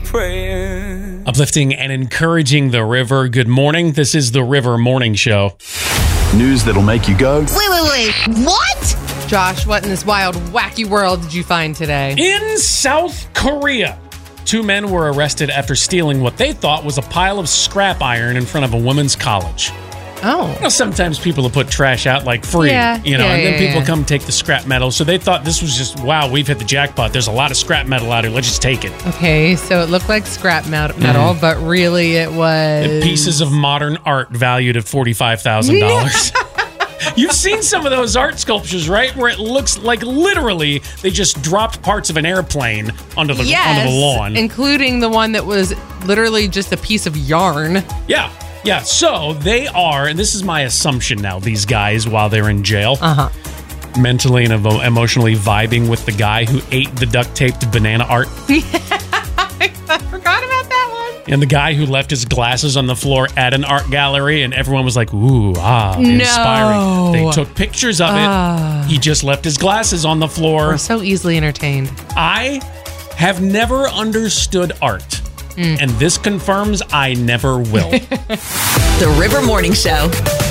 praying. Uplifting and encouraging the river. Good morning. This is the River Morning Show. News that'll make you go, Wait. What? Josh, what in this wild, wacky world did you find today? In South Korea, 2 men were arrested after stealing what they thought was a pile of scrap iron in front of a women's college. Oh. You know, sometimes people will put trash out like free, and then people come take the scrap metal. So they thought this was just, wow, we've hit the jackpot. There's a lot of scrap metal out here. Let's just take it. Okay, so it looked like scrap metal, but really it was... Pieces of modern art valued at $45,000. You've seen some of those art sculptures, right? Where it looks like literally they just dropped parts of an airplane onto the lawn. Including the one that was literally just a piece of yarn. Yeah, so they are, and this is my assumption now, these guys, while they're in jail, mentally and emotionally vibing with the guy who ate the duct-taped banana art. I forgot about that one. And the guy who left his glasses on the floor at an art gallery, and everyone was like, ooh, inspiring. No. They took pictures of it. He just left his glasses on the floor. We're so easily entertained. I have never understood art. And this confirms I never will. The River Morning Show.